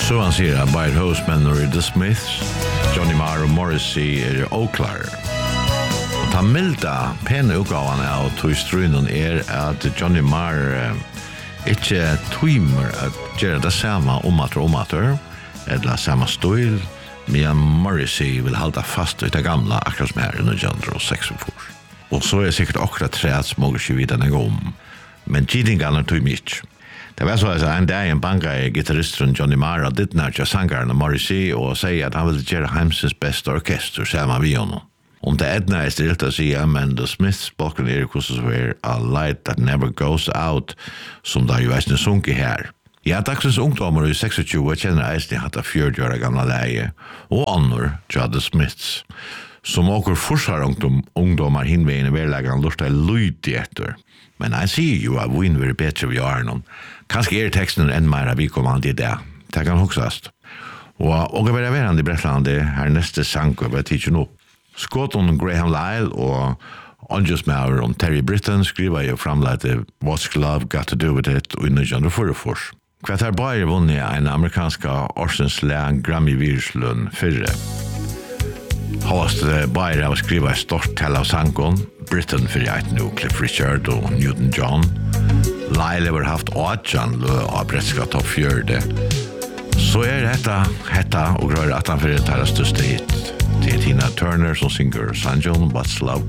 Så han sier at Byron Houseman og The Smiths, Johnny Marr og Morrissey oklar. Og ta milda pene utgavan av tøystrunen at Johnny Marr ikke tøymer at gjøre det samme omater, eller samme stil, men Morrissey vil halda fast i det gamla akkurat som her i 1946. Og så sikkert akkurat træt småger ikke vidt en gang, men tidingarna tøymer ikke. Det var så at en dag en banka gitarristen Johnny Marr og dittnar til sangaren Morrissey og sier at han vil gjøre heimsens beste orkester sammen med honom. Om det edna stilt å si, men The Smiths boken hvordan så er A Light That Never Goes Out, som da jo eisne sunker her. Ja, dagsens ungdommer i 26 kjenner eisne hatt av 40 gamla leie, og annor til The Smiths, som åker forsvar ungdommer hinveien i verleggen lurta lyd etter. Men jeg sier jo at vinn vil bedre vi har noen. Kanskje teksten enn mer vi kommer til det. Det kan huksast. Og å være verand i Bretlandet her neste sang og jeg tidser nå. Skåton Graham Lyle og Angels Mauer om Terry Britton skriver jo framleite What's Love Got To Do With It og innan John Furfors. Kvart her bare vunnet en amerikanska Orsens Land Grammy-virslun fyrre. Håst bare av å skrive stort tell av sangen, Britain for jeg nå, Cliff Richard og Newton John. Lyle har haft 8 lø av bretska topp 4. Så hetta og grøyre at han for det her største hit. Det Tina Turner som synger St. John, What's Love